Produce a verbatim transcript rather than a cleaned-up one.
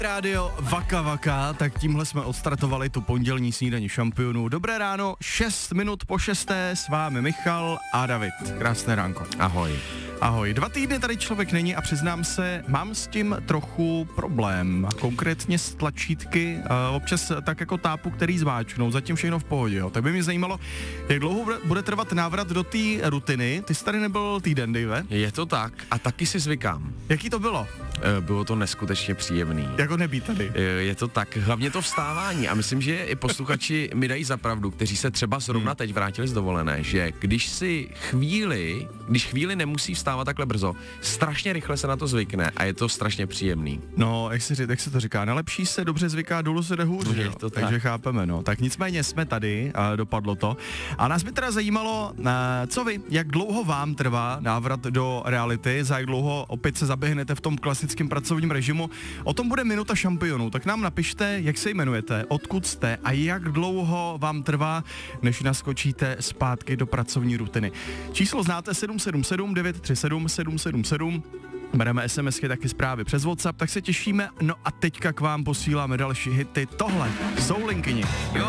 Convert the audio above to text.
Rádio Vaka Vaka, tak tímhle jsme odstartovali tu pondělní snídaní šampionů. Dobré ráno, šest minut po šesté, s vámi Michal a David. Krásné ránko. Ahoj. Ahoj, dva týdny tady člověk není a přiznám se, mám s tím trochu problém. Konkrétně s tlačítky, uh, občas tak jako tápu, který zmáčknou, zatím všechno v pohodě. Jo. Tak by mě zajímalo, jak dlouho bude trvat návrat do té rutiny. Ty jsi tady nebyl týden, Dave? Je to tak a taky si zvykám. Jaký to bylo? Bylo to neskutečně příjemný. Jako nebýt tady. Je to tak, hlavně to vstávání a myslím, že i posluchači mi dají za pravdu, kteří se třeba zrovna teď vrátili z dovolené, že když si chvíli, když chvíli nemusí vstávat takhle brzo, strašně rychle se na to zvykne a je to strašně příjemný. No, jak se, jak se to říká, nelepší se dobře zvyká, dolů se jde hůř, je že? To tak. Takže chápeme, no. Tak nicméně jsme tady a dopadlo to. A nás by teda zajímalo, co vy, jak dlouho vám trvá návrat do reality, za jak dlouho opět se zaběhnete v tom klasickém pracovním režimu. O tom bude minuta šampionů, tak nám napište, jak se jmenujete, odkud jste a jak dlouho vám trvá, než naskočíte zpátky do pracovní rutiny. Číslo znáte sedm sedm sedm devět tři sedm sedm sedm sedm. Bereme SMSky, taky zprávy přes WhatsApp, tak se těšíme. No a teďka k vám posíláme další hity. Tohle jsou Linkyni.